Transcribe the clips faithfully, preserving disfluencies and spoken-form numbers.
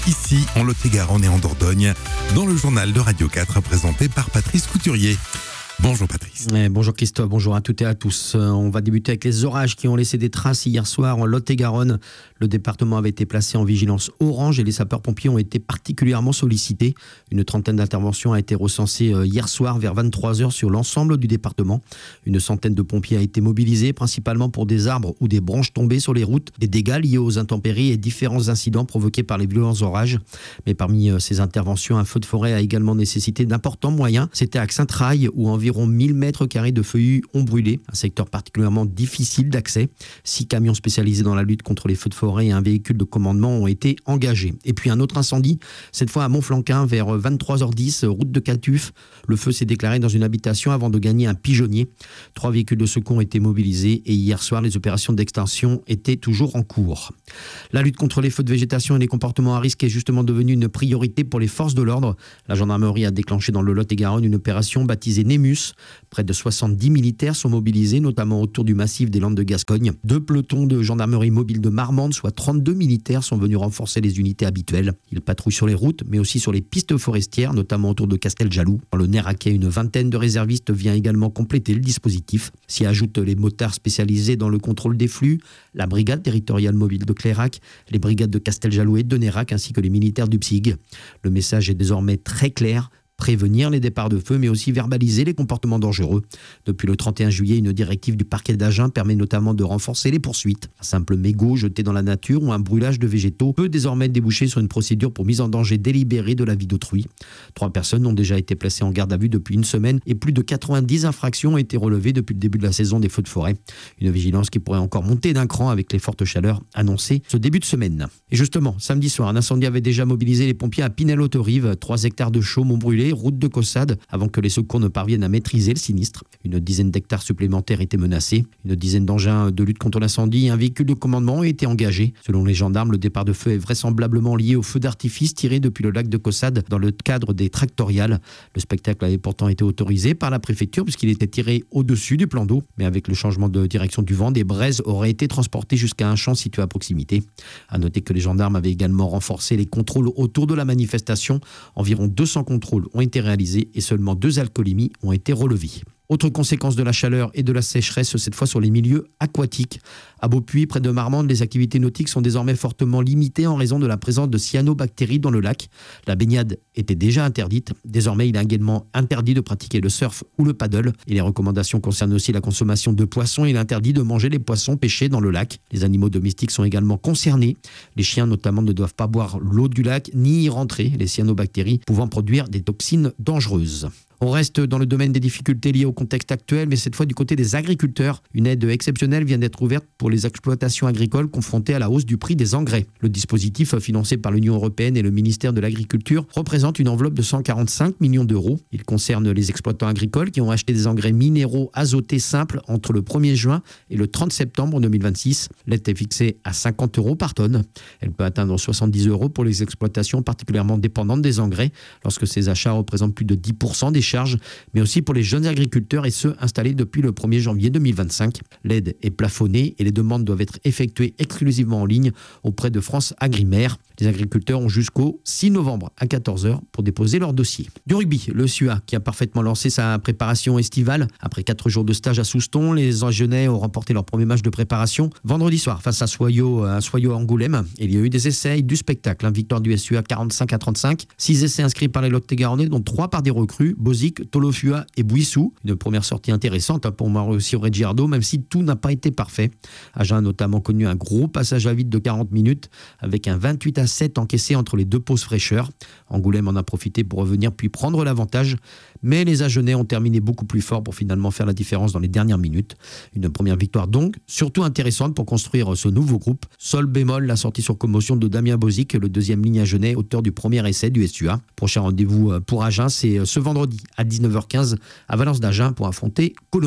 ici en Lot-et-Garonne et en Dordogne, dans le journal de Radio quatre présenté par Patrice Couturier. Bonjour Patrice. Eh, bonjour Christophe, bonjour à toutes et à tous. Euh, on va débuter avec les orages qui ont laissé des traces hier soir en Lot-et-Garonne. Le département avait été placé en vigilance orange et les sapeurs-pompiers ont été particulièrement sollicités. Une trentaine d'interventions a été recensée euh, hier soir vers vingt-trois heures sur l'ensemble du département. Une centaine de pompiers a été mobilisée, principalement pour des arbres ou des branches tombées sur les routes, des dégâts liés aux intempéries et différents incidents provoqués par les violents orages. Mais parmi euh, ces interventions, un feu de forêt a également nécessité d'importants moyens. C'était à Xaintrailles où environ mille mètres carrés de feuillus ont brûlé, un secteur particulièrement difficile d'accès. Six camions spécialisés dans la lutte contre les feux de forêt et un véhicule de commandement ont été engagés. Et puis un autre incendie, cette fois à Montflanquin, vers vingt-trois heures dix, route de Catuf. Le feu s'est déclaré dans une habitation avant de gagner un pigeonnier. Trois véhicules de secours ont été mobilisés et hier soir, les opérations d'extinction étaient toujours en cours. La lutte contre les feux de végétation et les comportements à risque est justement devenue une priorité pour les forces de l'ordre. La gendarmerie a déclenché dans le Lot-et-Garonne une opération baptisée Némus. Près de soixante-dix militaires sont mobilisés, notamment autour du massif des Landes de Gascogne. Deux pelotons de gendarmerie mobile de Marmande, soit trente-deux militaires, sont venus renforcer les unités habituelles. Ils patrouillent sur les routes, mais aussi sur les pistes forestières, notamment autour de Casteljaloux. Dans le Néraquais, une vingtaine de réservistes vient également compléter le dispositif. S'y ajoutent les motards spécialisés dans le contrôle des flux, la brigade territoriale mobile de Clairac, les brigades de Casteljaloux et de Nérac, ainsi que les militaires du P S I G. Le message est désormais très clair. Prévenir les départs de feu, mais aussi verbaliser les comportements dangereux. Depuis le trente et un juillet, une directive du parquet d'Agen permet notamment de renforcer les poursuites. Un simple mégot jeté dans la nature ou un brûlage de végétaux peut désormais déboucher sur une procédure pour mise en danger délibérée de la vie d'autrui. Trois personnes ont déjà été placées en garde à vue depuis une semaine et plus de quatre-vingt-dix infractions ont été relevées depuis le début de la saison des feux de forêt. Une vigilance qui pourrait encore monter d'un cran avec les fortes chaleurs annoncées ce début de semaine. Et justement, samedi soir, un incendie avait déjà mobilisé les pompiers à Pinel-Autorive. Trois hectares de chaume ont brûlé, route de Caussade, avant que les secours ne parviennent à maîtriser le sinistre. Une dizaine d'hectares supplémentaires étaient menacés. Une dizaine d'engins de lutte contre l'incendie et un véhicule de commandement ont été engagés. Selon les gendarmes, le départ de feu est vraisemblablement lié au feu d'artifice tiré depuis le lac de Caussade dans le cadre des tractoriales. Le spectacle avait pourtant été autorisé par la préfecture puisqu'il était tiré au-dessus du plan d'eau. Mais avec le changement de direction du vent, des braises auraient été transportées jusqu'à un champ situé à proximité. À noter que les gendarmes avaient également renforcé les contrôles autour de la manifestation. Environ deux cents contrôles ont été réalisés et seulement deux alcoolémies ont été relevées. Autre conséquence de la chaleur et de la sécheresse, cette fois sur les milieux aquatiques. À Beaupuy, près de Marmande, les activités nautiques sont désormais fortement limitées en raison de la présence de cyanobactéries dans le lac. La baignade était déjà interdite. Désormais, il est également interdit de pratiquer le surf ou le paddle. Et les recommandations concernent aussi la consommation de poissons. Il est interdit de manger les poissons pêchés dans le lac. Les animaux domestiques sont également concernés. Les chiens, notamment, ne doivent pas boire l'eau du lac ni y rentrer, les cyanobactéries pouvant produire des toxines dangereuses. On reste dans le domaine des difficultés liées au contexte actuel, mais cette fois du côté des agriculteurs. Une aide exceptionnelle vient d'être ouverte pour les exploitations agricoles confrontées à la hausse du prix des engrais. Le dispositif, financé par l'Union européenne et le ministère de l'Agriculture, représente une enveloppe de cent quarante-cinq millions d'euros. Il concerne les exploitants agricoles qui ont acheté des engrais minéraux azotés simples entre le premier juin et le trente septembre deux mille vingt-six. L'aide est fixée à cinquante euros par tonne. Elle peut atteindre soixante-dix euros pour les exploitations particulièrement dépendantes des engrais, lorsque ces achats représentent plus de dix pour cent des charges, mais aussi pour les jeunes agriculteurs et ceux installés depuis le premier janvier deux mille vingt-cinq. L'aide est plafonnée et les demandes doivent être effectuées exclusivement en ligne auprès de France Agrimaire. Les agriculteurs ont jusqu'au six novembre à quatorze heures pour déposer leur dossier. Du rugby, le S U A qui a parfaitement lancé sa préparation estivale. Après quatre jours de stage à Souston, les Agenais ont remporté leur premier match de préparation vendredi soir face à Soyaux, à Soyaux Angoulême. Il y a eu des essais et du spectacle. Une victoire du S U A quarante-cinq à trente-cinq. Six essais inscrits par les Lot-et-Garonnais, dont trois par des recrues, Bozic, Tolofua et Bouissou. Une première sortie intéressante pour Mauricio Reggiardo, même si tout n'a pas été parfait. Agen a notamment connu un gros passage à vide de quarante minutes avec un vingt-huit à sept encaissé entre les deux pauses fraîcheurs. Angoulême en a profité pour revenir puis prendre l'avantage, mais les Agenais ont terminé beaucoup plus fort pour finalement faire la différence dans les dernières minutes. Une première victoire donc, surtout intéressante pour construire ce nouveau groupe. Sol bémol, la sortie sur commotion de Damien Bozic, le deuxième ligne Agenais, auteur du premier essai du S U A. Prochain rendez-vous pour Agen, c'est ce vendredi à dix-neuf heures quinze à Valence d'Agen pour affronter Colomiers.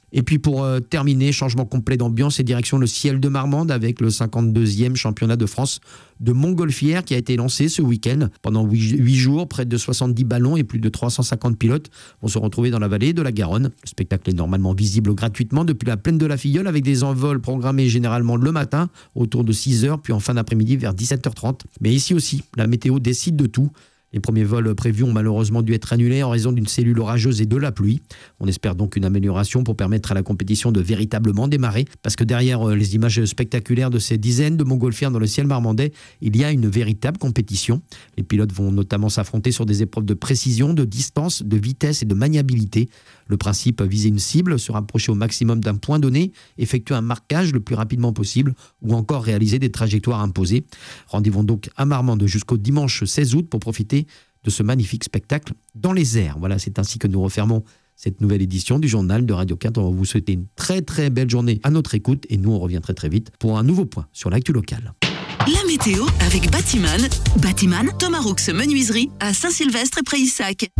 Et puis pour euh, terminer, changement complet d'ambiance et direction le ciel de Marmande avec le cinquante-deuxième championnat de France de montgolfière qui a été lancé ce week-end. Pendant huit jours, près de soixante-dix ballons et plus de trois cent cinquante pilotes vont se retrouver dans la vallée de la Garonne. Le spectacle est normalement visible gratuitement depuis la plaine de la Filleule avec des envols programmés généralement le matin autour de six heures puis en fin d'après-midi vers dix-sept heures trente. Mais ici aussi, la météo décide de tout. Les premiers vols prévus ont malheureusement dû être annulés en raison d'une cellule orageuse et de la pluie. On espère donc une amélioration pour permettre à la compétition de véritablement démarrer. Parce que derrière les images spectaculaires de ces dizaines de montgolfières dans le ciel marmandais, il y a une véritable compétition. Les pilotes vont notamment s'affronter sur des épreuves de précision, de distance, de vitesse et de maniabilité. Le principe, viser une cible, se rapprocher au maximum d'un point donné, effectuer un marquage le plus rapidement possible ou encore réaliser des trajectoires imposées. Rendez-vous donc à Marmande jusqu'au dimanche seize août pour profiter de ce magnifique spectacle dans les airs. Voilà, c'est ainsi que nous refermons cette nouvelle édition du journal de Radio quatre. On va vous souhaiter une très très belle journée à notre écoute et nous on revient très très vite pour un nouveau point sur l'actu locale. La météo avec Batiman. Batiman, Thomas Roux Menuiserie à Saint-Sylvestre et Prayssac.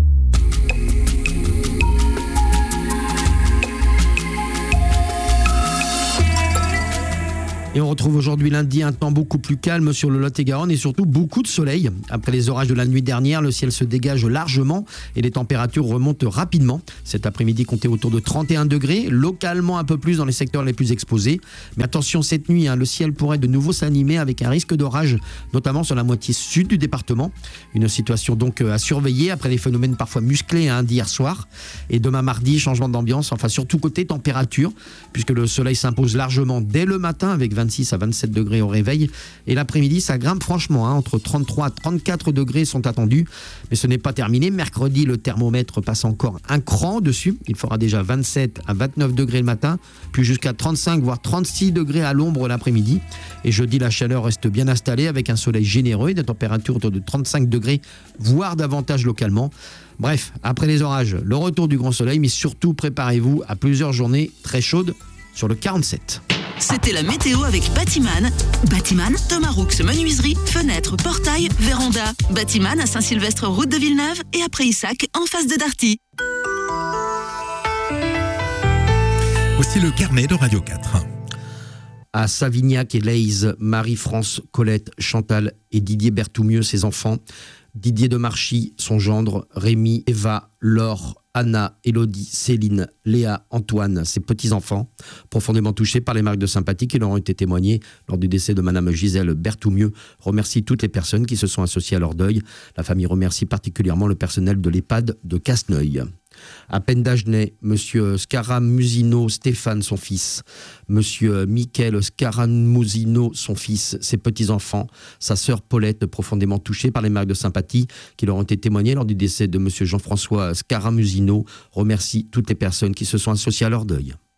Et on retrouve aujourd'hui lundi un temps beaucoup plus calme sur le Lot-et-Garonne et surtout beaucoup de soleil. Après les orages de la nuit dernière, le ciel se dégage largement et les températures remontent rapidement. Cet après-midi, comptez autour de trente et un degrés, localement un peu plus dans les secteurs les plus exposés. Mais attention, cette nuit, hein, le ciel pourrait de nouveau s'animer avec un risque d'orage, notamment sur la moitié sud du département. Une situation donc à surveiller après les phénomènes parfois musclés hein, d'hier soir. Et demain mardi, changement d'ambiance, enfin surtout côté température, puisque le soleil s'impose largement dès le matin avec vingt-six à vingt-sept degrés au réveil. Et l'après-midi, ça grimpe franchement. Hein, entre trente-trois à trente-quatre degrés sont attendus. Mais ce n'est pas terminé. Mercredi, le thermomètre passe encore un cran dessus. Il fera déjà vingt-sept à vingt-neuf degrés le matin, puis jusqu'à trente-cinq voire trente-six degrés à l'ombre l'après-midi. Et jeudi, la chaleur reste bien installée avec un soleil généreux et des températures autour de trente-cinq degrés, voire davantage localement. Bref, après les orages, le retour du grand soleil, mais surtout préparez-vous à plusieurs journées très chaudes sur le quarante-sept. C'était la météo avec Batiman. Batiman, Thomas Roux Menuiserie, fenêtres, portails, véranda. Batiman à Saint-Sylvestre, route de Villeneuve et à Prayssac, en face de Darty. Voici le carnet de Radio quatre. À Savignac et Leyze, Marie-France, Colette, Chantal et Didier Berthoumieux, ses enfants. Didier de Marchy, son gendre, Rémi, Eva, Laure, Anna, Élodie, Céline, Léa, Antoine, ses petits-enfants, profondément touchés par les marques de sympathie qui leur ont été témoignées lors du décès de Madame Gisèle Berthoumieux, remercie toutes les personnes qui se sont associées à leur deuil. La famille remercie particulièrement le personnel de l'EHPAD de Casneuil. À Pendagenais, Monsieur Scaramusino Stéphane, son fils, Monsieur Michael Scaramusino, son fils, ses petits-enfants, sa sœur Paulette, profondément touchée par les marques de sympathie qui leur ont été témoignées lors du décès de Monsieur Jean-François Scaramusino, remercie toutes les personnes qui se sont associées à leur deuil.